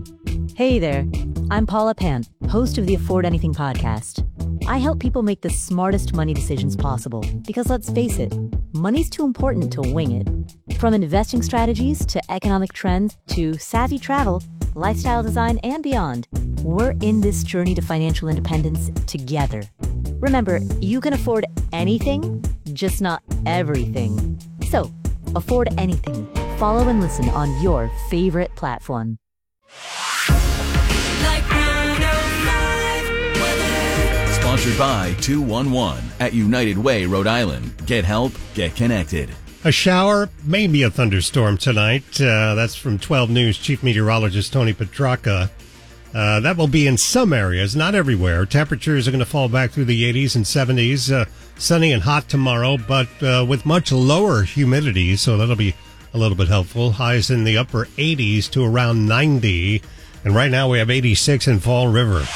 Hey there, I'm Paula Pant, host of the Afford Anything podcast. I help people make the smartest money decisions possible because let's face it, money's too important to wing it. From investing strategies to economic trends to savvy travel, lifestyle design, and beyond, we're in this journey to financial independence together. Remember, you can afford anything, just not everything. So, afford anything. Follow and listen on your favorite platform. Sponsored by 211 at United Way, Rhode Island. Get help, get connected. A shower, maybe a thunderstorm tonight. That's from 12 News Chief Meteorologist Tony Petracca. That will be in some areas, not everywhere. Temperatures are going to fall back through the 80s and 70s. Sunny and hot tomorrow, but with much lower humidity, so that'll be a little bit helpful. Highs in the upper 80s to around 90. And right now we have 86 in Fall River.